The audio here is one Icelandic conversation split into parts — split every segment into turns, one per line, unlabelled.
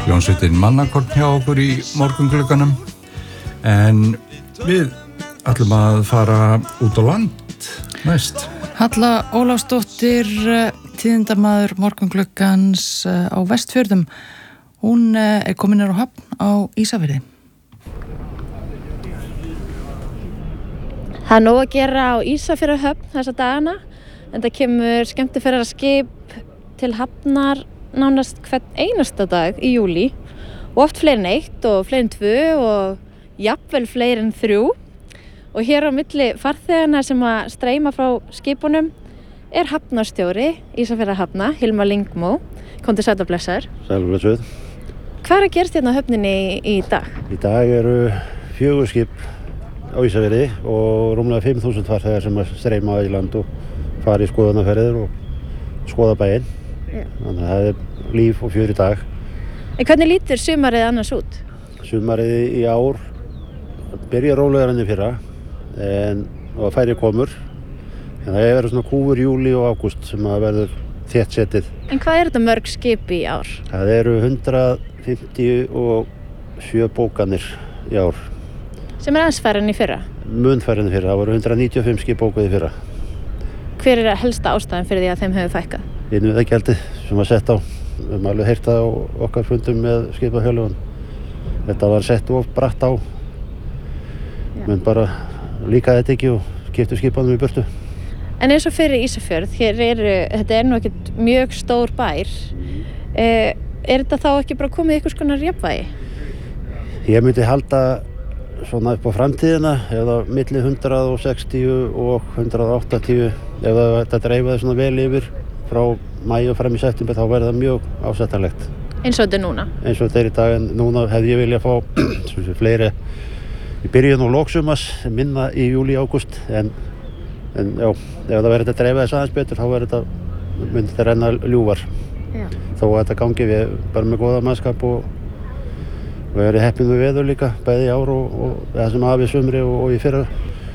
Hljómsveitin Mannakorn hjá okkur í morgunglugganum en við ætlum að fara út á land næst.
Halla Ólafsdóttir, tíðindamaður morgungluggans á Vestfjörðum, hún komin á höfn á Ísafirði.
Það nóg að gera á Ísafjarðarhöfn þessa dagana en það kemur skemmtiferðaskip til hafnar nánast hvern einasta dag í júlí og oft fleiri en 1 og fleiri en 2 og jafnvel fleiri en 3 og hér á milli farþegana sem að streyma frá skipunum hafnarstjóri Ísafjarðarhafna, Hilmar Lyngmo. Komdu sæll og blessaður.
Sæll og blessuð.
Hvað að gerast hérna á höfninni í dag?
Í dag eru 4 skip á Ísafirði og rúmlega 5.000 farþegar sem að streyma í land og fara í skoðunarferðir og skoða bæinn. Þannig að það líf og fjör í dag.
En hvernig lítur sumarið annars út?
Sumarið í ár byrja rólegar enn í fyrra og færri komur. En það verður svona kúfur júlí og ágúst sem að verður þétt setið.
En hvað þetta mörg skip í ár?
Það eru 157 bókanir í ár.
Sem aðeins færri en í fyrra?
Mun færri en í fyrra. Það voru 195 skip bókuð í fyrra.
Hver helsta ástæðan fyrir því að þeim hefur fækkað?
Vinnuveðgjaldið sem var sett á. Við höfum alveg heyrt það á okkar fundum með skipafélögum. Þetta var sett of bratt á. Menn bara líkaði þetta ekki og keyptu skipunum í burtu.
En eins og fyrir Ísafjörð, þetta nú ekkert mjög stór bær. Þetta þá ekki bara komið einhvers konar jafnvægi?
Ég myndi halda svona upp á framtíðina eða milli 160 og 180 ef þetta dreifaði svona vel yfir frá maí og fram í september þá verður það mjög ásættanlegt.
Eins og þetta núna? Eins
og þetta í dag en núna hefði ég viljað fá fleiri í byrjun og lóksumars minna í júlí, ágúst en já, ef það verður þetta dreifaði þess aðeins betur þá myndi þetta renna ljúfar. Já. Þó að þetta gangi við bara með góða mannskap og við erum heppin við veður líka, bæði í ár og það sem hafið sumri og í fyrra.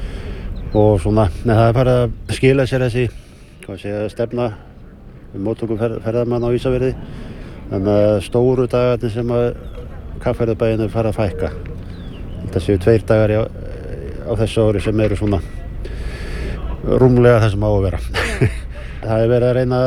Og svona, það bara að skila sér þessi stefna móttökum ferðamann á Ísafirði. Þannig að stóru dagarnir sem að Kaffærðarbæinu fara að fækka. Þetta séu 2 dagar á þessu ári sem eru svona rúmlega það sem á að vera. Það er verið að reyna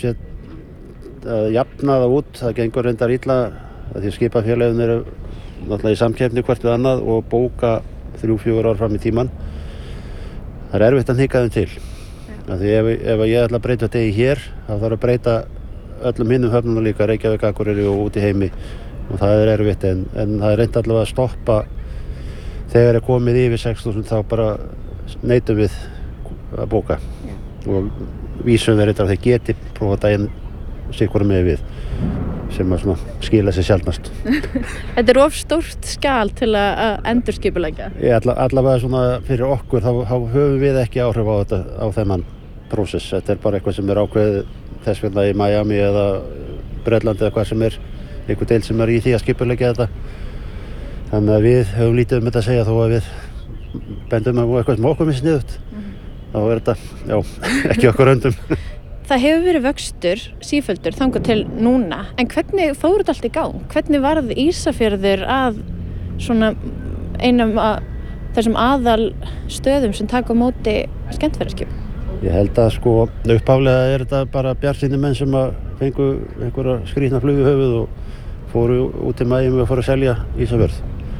að jafna það út, það gengur reyndar illa. Því skipafélögin eru náttúrulega í samkeppni hvert við annað og bóka 3-4 ár fram í tímann. Það er erfitt að hnika þeim til. Því ef ég ætla að breyta degi hér, þá þarf að breyta öllum hinnum höfnunum líka, Reykjavík, Akureyri og út í heimi. Og það er erfitt en það er reynt allavega að stoppa þegar komið yfir 6.000 þá bara neitum við að bóka. Og vísum þeir þetta að þeir geti prófa daginn sikkur með við. Sem að skila sér sjaldnast.
Þetta of stórt skjal til að endurskipuleggja?
Allavega svona fyrir okkur þá höfum við ekki áhrif á þennan prósess. Þetta bara eitthvað sem ákveðið þess vegna í Miami eða Bretlandi eða hvað sem einhver deil sem í því að skipuleggja þetta. Þannig að við höfum lítið þetta að segja þó að við bendum á eitthvað sem okkur minnst sniðugt. Þá þetta, ekki okkur höndum.
Það hefur verið vöxtur síföldur þangað til núna, en hvernig fór þetta allt í gang? Hvernig varð Ísafjörður að svona einum af þessum aðal stöðum sem taka á móti skemmtiferðaskipum?
Ég held að upphaflega þetta bara bjartsýnir menn sem að fengu einhverja skrýtna flug í höfuð og fóru út í Miami og fóru að selja Ísafjörð.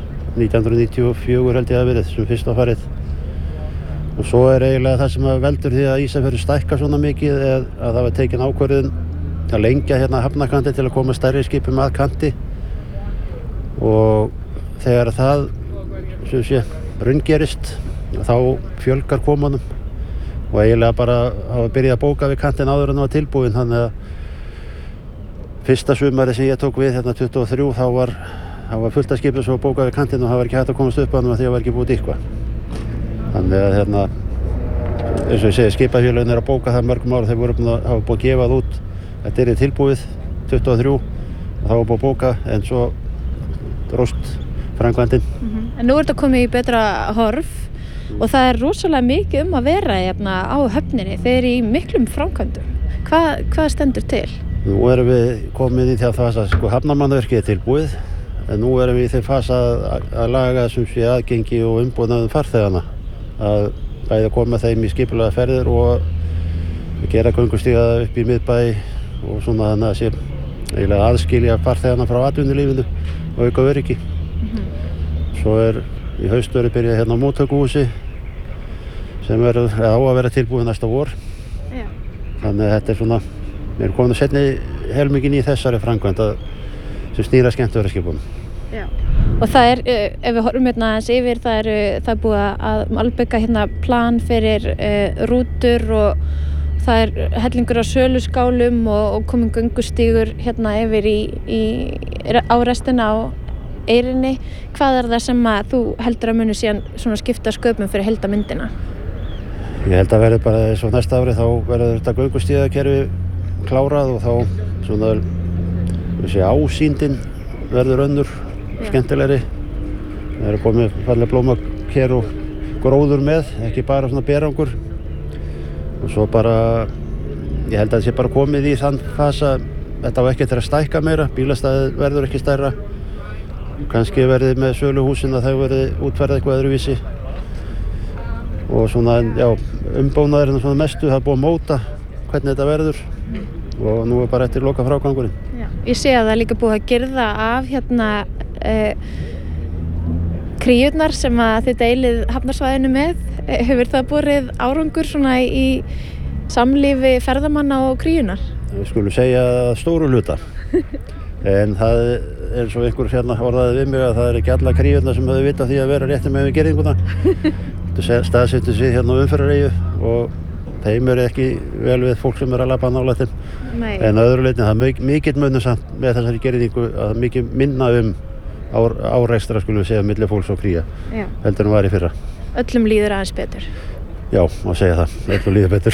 1994 held ég að verið sem fyrsta farið. Og svo eiginlega það sem veldur því að Ísafjörður stækkar svona mikið að það var tekin ákvörðun að lengja hérna hafnarkantinn til að koma stærri skipum að kanti og þegar það raungerist þá fjölgar komunum og eiginlega bara hafa byrjað að bóka við kantinn áður en það var tilbúin þannig að fyrsta sumarið sem ég tók við hérna 23 þá var fullt af skipum sem var bókað við kantinn og það var ekki hægt að komast upp að því að það var ekki búið eitthvað. Þannig að eins og ég segi, skipafélögin að bóka það mörgum ára þegar voru hafa búið að gefa það út. Þetta tilbúið 23 og það var búið að bóka en svo dróst framkvæmdin.
En nú þetta komið í betra horf og það rosalega mikið að vera hérna á höfninni. Þeir eru í miklum framkvæmdum. Hvað stendur til?
Nú erum við komin í því að fasa, hafnarmannaverkið tilbúið, en nú erum við í þeim fasa að laga sem sé aðgengi og umbúnaðum farþegana, að bæði að koma þeim í skipulega ferðir og gera göngustíga upp í miðbæ og svona þannig að sé eiginlega aðskilja farþegana frá atvinnulífinu og auka öryggi. Svo í haustöru byrjað hérna á móttökuhúsi sem á að vera tilbúið næsta vor.
Já.
Þannig að þetta svona, við erum komin að setja helmingin í þessari framkvæmd sem snýr að skemmtiferðaskipunum.
Já. Og það ef við horfum hérna aðeins yfir, það er búið að malbika hérna plan fyrir rútur og það hellingur á söluskálum og komin göngustígur hérna yfir á restina á Eyrinni. Hvað er það sem að þú heldur að muni síðan svona skipta sköpum fyrir heildarmyndina?
Ég held að verði bara eins og næsta ári þá verður þetta göngustígakerfi klárað og þá svona ásýndin verður önnur, skemmtilegri. Það eru komið falleg blómaker og gróður með, ekki bara svona berangur. Og svo bara, ég held að það sé bara komið í þann fasa, þetta á ekki að stækka meira, bílastæðið verður ekki stærra. Kannski verði með söluhúsin að það verði útferðað eitthvað öðruvísi. Og svona, já, umbúnaðurinn svona mestu, það er búið að móta hvernig þetta verður. Og nú bara eftir loka frágangurinn.
Já. Ég sé að það er líka búið að girða af hérna kríurnar sem að þið deilið hafnarsvæðinu með. Hefur það borið árangur svona í samlífi ferðamanna og kríunar?
Við skulum segja stóru hluta. En það eins og einhver hérna orðaði við mig að það ekki alla kríurnar sem hefur vitað því að vera rétti með girðinguna. Þetta staðsettu sig hérna á umferðareyju og þeim ekki vel við fólk sem að labba nálægt þeim. En að öðru leyti það er mikill munur samt með þessari girðingu að mikið minna árekstra skulum við segja milli fólks og kría heldur en var í fyrra.
Öllum líður aðeins betur?
Já, má segja það. Öllum líður betur.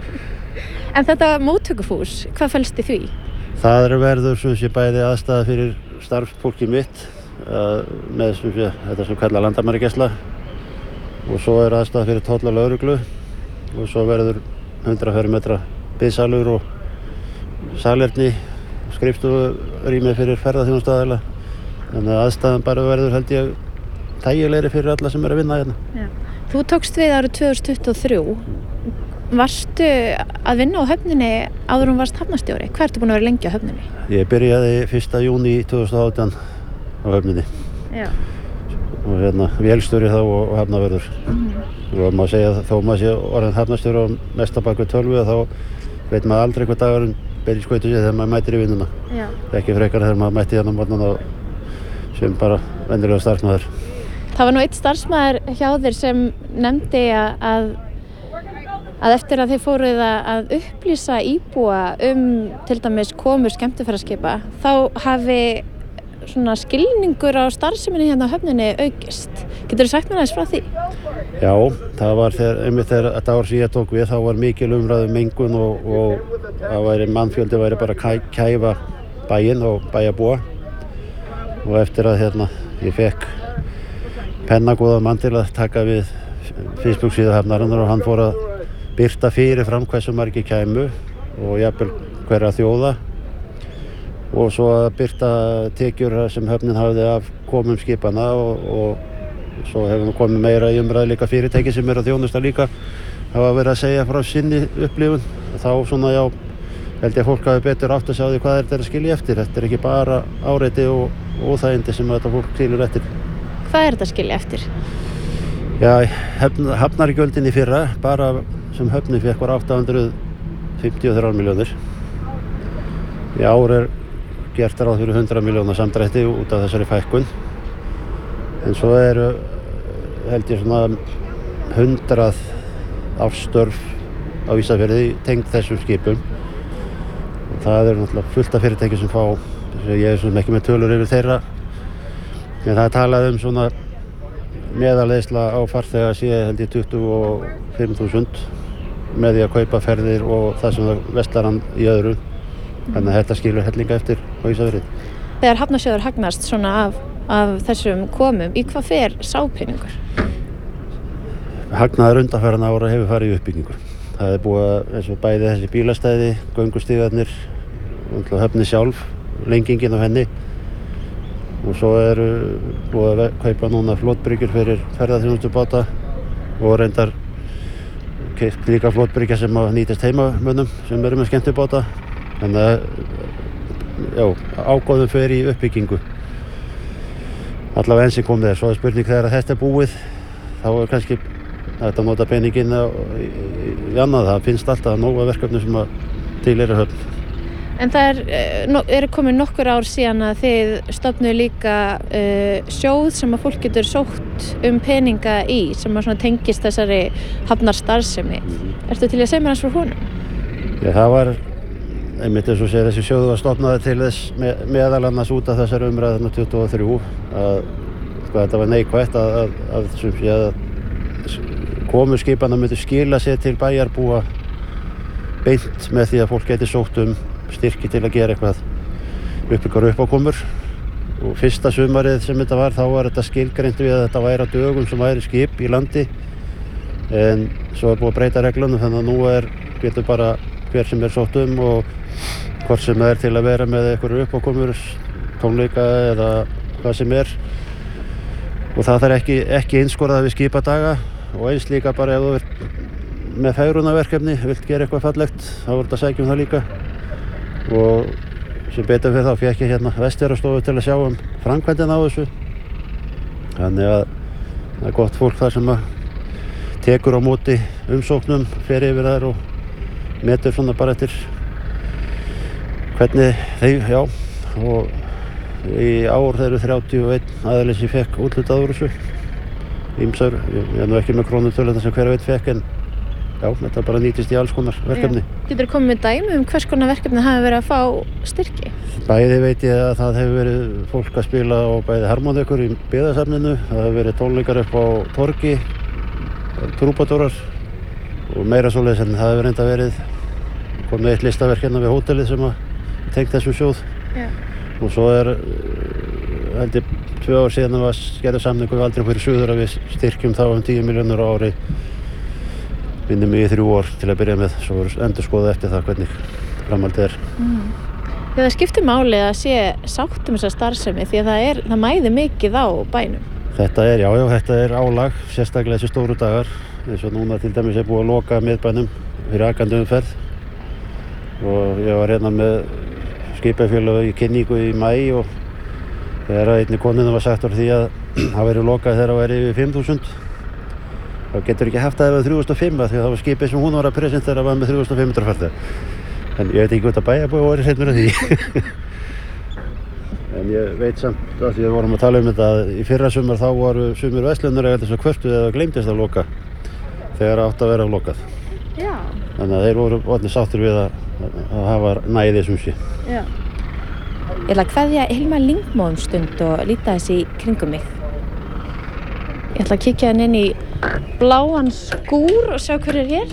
En þetta móttökufús, hvað felst í því?
Það verður sem sé bæði aðstæða fyrir starfsfólki mitt með sem sé þetta sem kalla landamæragæsla og svo aðstæða fyrir tolla lögreglu og svo verður 100 fermetra biðsalur og salerni skrifstofurými fyrir ferðaþjónustuaðila. Þannig að aðstæðan bara verður held ég þægilegri fyrir alla sem að vinna hérna. Já.
Þú tókst við árið 2023. Varstu að vinna á höfninni áður varst hafnarstjóri? Hvað ertu búin að vera lengi á höfninni?
Ég byrjaði 1. júní 2018 á höfninni. Já. Og hérna vélstjóri þá og hafnarvörður. Og maður segja þó maður sé orðinn hafnarstjóri á mesta bak við 12 þá veit maður aldrei hvað dagurinn ber í skautu sér þegar maður mætir í vinnuna. Já. Ekki frekar þegar maður mætti hérna á morgnana sem bara venjulegur starfsmaður.
Það var nú einn starfsmaður hjá þér sem nefndi að eftir að þið fóruð að upplýsa íbúa til dæmis komur skemmtiferðaskipa þá hafi svona skilningur á starfseminni hérna á höfninni aukist. Geturðu sagt mér aðeins frá því?
Já, það var einmitt þegar þetta ár sem ég tók við þá var mikil umræðu mengun og það mannfjöldi væri bara að kæfa bæinn og bæjarbúa. Og eftir að ég fekk pennagóða mann til að taka við Facebook síðu hafnarinnar og hann fór að birta fyrirfram hversu margir kæmu og jafnvel hverja þjóða og svo að birta tekjur sem höfnin hafði af komum skipana og svo hefur komið meira í umræðu líka fyrirtæki sem að þjónusta líka hafa verið að segja frá sinni upplifun og þá svona já held ég fólk hafi betur átt að sjá því hvað þetta að skilja eftir. Þetta ekki bara áreiti og óþægindi sem þetta fólk skilur eftir.
Hvað þetta að skilja eftir?
Já, hafnargjöldin í fyrra, bara sem höfnin fékk var 853 milljónir. Í ár gert ráð fyrir 100 milljóna samdrætti út af þessari fækkun. En svo held ég svona 100 ársstörf á Ísafirði tengd þessum skipum. Það náttúrulega fullt af fyrirtæki sem fá, ég svona ekki með tölur yfir þeirra, en það talað svona meðaleyðsla á farþega sé held ég 25.000 með því að kaupa ferðir og það sem verslar hann í öðru, þannig að þetta skilur hellinga eftir á Ísafirði.
Þegar hafnarsjóður hagnast svona af þessum komum, í hvað fer sápeningur?
Hagnaður undanfarinna ára hefur farið í uppbyggingu. Það búið eins og bæði þessi bílastæði, göngustígarnir höfni sjálf, lengingin á henni og svo búið að kaupa núna flotbryggjur fyrir ferðaþjónustubáta og reyndar keypt líka flotbryggja sem nýtist heimamönnum sem eru með skemmtibáta þannig að ágóðum fer í uppbyggingu allavega enn sem kom þér svo er spurning þegar þetta búið þá kannski þetta nota peningin í annað það finnst alltaf nóga verkefni sem til höfn.
En það eru komin nokkur ár síðan að þið stofnuðu líka sjóð sem að fólk getur sótt peninga í sem að svona tengist þessari hafnarstarfsemi. Ertu til að segja mér hans frá honum?
Já, það var einmitt eins og segir þessi sjóðu var stofnaði til þess meðal annars út af þessari umræðinu 23 að þetta var neikvætt að komuskipana myndi skila sér til bæjarbúa beint með því að fólk geti sótt styrki til að gera eitthvað uppákomur og fyrsta sumarið sem þetta var þá var þetta skilgreint við að þetta væri á dögum sem væri skip í landi en svo búið að breyta reglunum þannig að nú getur bara hver sem sótt og hvort sem til að vera með einhverju uppákomur tónleika eða hvað sem og það þarf ekki einskorðað við skipadaga og eins líka bara ef þú með fegrunarverkefni vilt gera eitthvað fallegt þá þetta sækjum það líka og sem betur fyrir þá fékk ég hérna Vestfjarðastofu til að sjá framkvæmdina á þessu þannig að það gott fólk þar sem tekur á móti umsóknum fer yfir þær og metur svona bara eftir hvernig og í ár þeir eru 31 aðeins sem fékk úthlutað úr þessu ýmsar, ég nú ekki með krónutölu sem hver veit fékk en þetta bara nýtist í alls konar verkefni.
Getur komið með dæmi hvers konar verkefni hafi verið að fá styrki?
Bæði veit ég að það hefur verið fólk að spila á bæði harmónikur í byggðasafninu, það hefur verið tónleikar upp á torgi, trúbadórar og meira svoleiðis en það hefur reynda verið komið eitt listaverk hérna við hótelið sem tengt þessu sjóð og svo held ég 2 ár síðan að gerði samningu við Aldrei fyrir suður að við styrkjum þá 10 milljónir á ári minnum mig í 3 ár til að byrja með svo endurskoða eftir það hvernig framhaldið
Það skiptir máli að sé sátt þessa starfsemi því að það mæði mikið á bænum.
Þetta þetta álag, sérstaklega þessi stóru dagar eins og núna til dæmis búið að loka miðbænum fyrir akandi umferð og ég var hérna með skipafélög í kynningu í maí og þegar einni konunum var sagt því að það væri lokað þegar það væri yfir 5.000 þá getur ekki haft að það var 3.500 því að það var skipið sem hún var að presentera var með 3.500 farþega en ég veit ekki hvort að bæjarbúi voru hreinur að því en ég veit samt að því við vorum að tala þetta að í fyrra sumar þá voru sumir verslunareigendur sem kvörtuðu eða gleymdist að loka þegar átti að vera lokað þannig að þeir voru orðnir sáttir við að hafa næði sem sé
Ég ætla að kveðja Hilma Lingmóðum stund og líta þessi í kringum mig Ég ætla að kíkja inn í bláan skúr og sjá hver hér.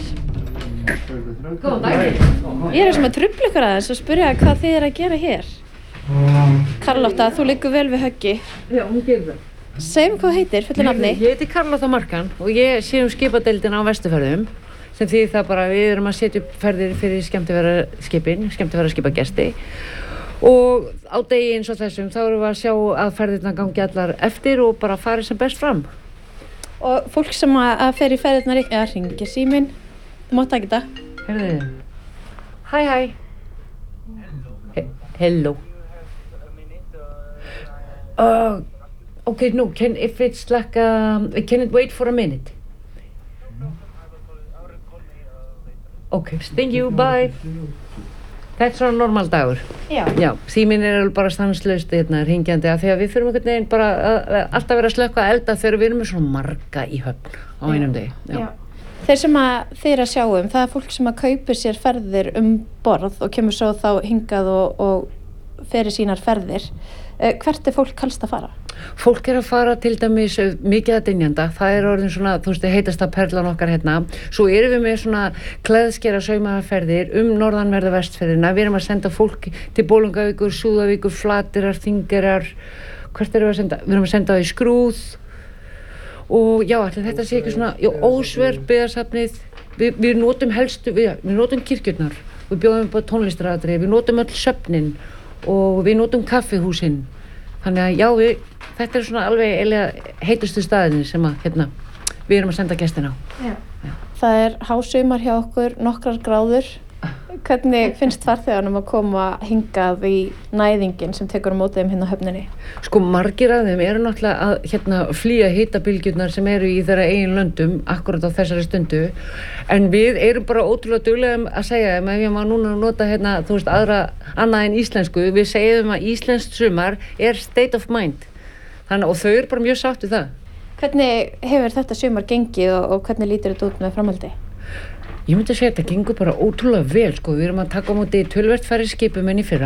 Góðan dag. Ég sem að trufla ykkur aðeins og spyrja hvað þið að gera hér. Karlotta, þú liggur vel við höggi.
Já, hún gerir það.
Segjum hvað þú heitir, fullu nafni.
Ég heiti Karlotta Markan og ég sé skipadeildina á Vesturfjörðum sem því það bara við erum að setja upp ferðir fyrir skemmtiferðaskipagesti og á degi eins og þessum þá erum við að sjá að ferðirna gangi allar eftir og bara fari sem best fram.
Og fólk sem að fer í ferðirnar hringir síminn, þú mátt ekki það.
Herðu, hi. Hello. Okay, no, if it's like, can it wait for a minute? Okay, thank you, bye. Þetta svona normal dagur.
Já,
síminn alveg bara stanslaust hringjandi af því að við þurfum einhvern veginn bara alltaf vera að slökkva elda þegar við erum með svona marga í höfn á einum degi.
Já. Þeir sem að þið eru að sjá það er fólk sem að kaupir sér ferðir borð og kemur svo þá hingað og fer í sínar ferðir. Hvert fólk helst að fara?
Fólk að fara til dæmis mikið að dynjanda, það orðin svona, þú veist, heitasta perlan okkar hérna. Svo erum við með svona klæðskera saumaferðir norðanverða Vestfjörðina. Við erum að senda fólk til Bolungarvíkur, Súðavíkur, Flaterar, Þingeyrar. Hvert erum við að senda? Við erum að senda það í Skrúð. Og já, þetta sé ekki svona, Ósvör, byggðarsafnið. Við notum helstu, við notum kirkjurnar. við bjóðum upp á tónlistaratriði, við notum öll söfnin og við notum kaffihúsin. Þannig að já, þetta er svona alveg eiginlega heitustu staðinni sem að við erum að senda gestina á.
Já. Það er hásumar hjá okkur, nokkrar gráður. Hvernig finnst farþeganum að koma hingað í næðingin sem tekur á móti þeim hérna á höfninni?
Sko margir af þeim eru náttúrulega að flýja hitabylgjurnar sem eru í þeirra eigin löndum akkurat á þessari stundu, en við erum bara ótrúlega duglegum að segja þeim, ef ég má núna nota þú veist annað en íslensku, við segjum að íslenskt sumar er state of mind. Þannig og þau eru bara mjög sátt við það.
Hvernig hefur þetta sumar gengið og hvernig lítur þetta út með framhaldi?
Ég myndi að segja að þetta gengur bara ótrúlega vel, sko. Við erum að taka á móti töluvert færri skipum en í fyrra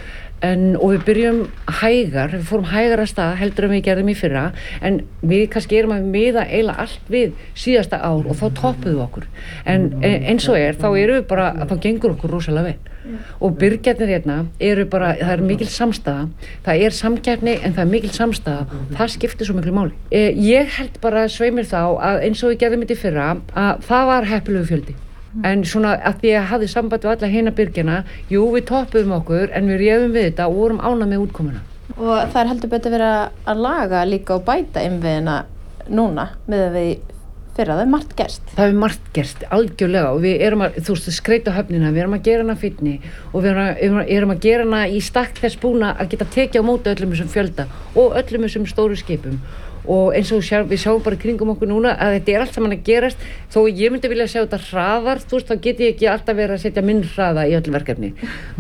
og við byrjum hægar, við fórum hægar að stað heldur en við gerðum í fyrra, en við kannski erum að miða eiginlega allt við síðasta ár og þá toppuðum við okkur. En eins og þá erum við bara, þá gengur okkur rosalega vel. Og byrgjarnir hérna eru bara, það er mikil samstaða, það er samkeppni en það er mikil samstaða, það skiptir svo miklu máli. Ég held bara sveimir þá að eins og við gerðum þetta í fyrra að það var heppilegu fjöldi. En svona að því að hafði samband við alla hina byrgjana, jú við toppuðum okkur en við réðum við þetta og vorum ánægð með útkomuna. Og
það er heldur betur verið að laga líka og bæta innviðina núna með að við fyrra, það er margt gerst. Það er margt gerst, algjörlega, og við erum að, skreita höfnina, við erum að gera hana fínni og við erum að gera hana í stakk þess búna að geta tekið á móti öllum þessum fjölda og öllum þessum stóru skipum. Og eins og við sjáum bara kringum okkur núna að þetta er allt saman að gerast, þó ég myndi vilja sjá þetta hraðar, þá get ég ekki alltaf verið að setja minn hraða í öll verkefni.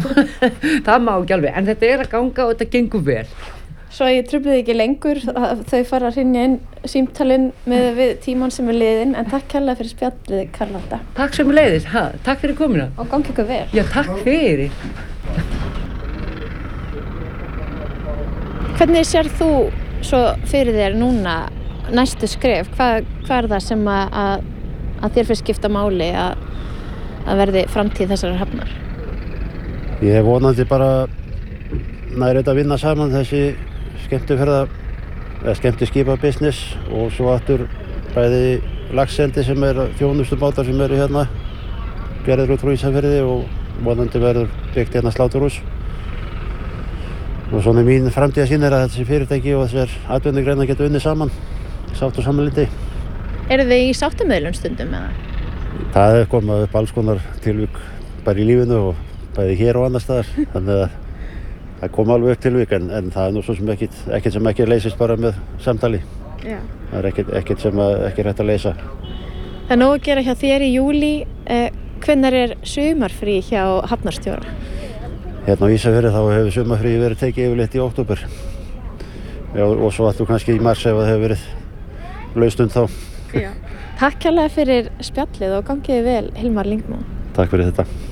Það má ekki alveg, en þetta er að ganga og þetta gengur vel. Svo ég trufliði ekki lengur, þau fara að hrynja inn símtalinn með tímann sem er liðinn, en takk kærlega fyrir spjallið, Karlanda. Takk sem leiðis, takk fyrir komuna. Og gangi ykkur vel. Já, takk fyrir. Hvernig sér þú svo fyrir þér núna næstu skref? Hvað er það sem að þér finnst skipta máli að verði framtíð þessarar hafnar?
Ég hef vonandi bara nær að vinna saman þessi skemmtiskipabusiness og svo aftur bæði laxeldi sem er þjónustubátar sem eru hérna gerðir út frá Ísafirði og vonandi verður byggt hérna sláturhús. Og svona mín framtíðarsýn er að þessi fyrirtæki og þessar atvinnugreinar geta unnið saman, sátt og samlindi. Eru þið í sáttumöðlun stundum eða? Það er komað upp alls konar tilvik bara í lífinu og bæði hér og annars staðar. Þannig að það kom alveg upp tilvik en það er nú svo sem ekkert sem ekki leysist bara með samtali. Já. Það er ekkert sem ekki er hægt að leysa. Það er nóg að gera hjá þér í júlí. Hvenær er sumarfrí hjá hafnarstjóra? Hérna á Ísafirði þá hefur sumarfrí verið tekið yfirleitt í október. Já, og svo aftur kannski í mars ef það hefur verið laustund þá. Já. Takk kærlega fyrir spjallið og gangiði vel, Hilmar Lyngmann. Takk fyrir þetta.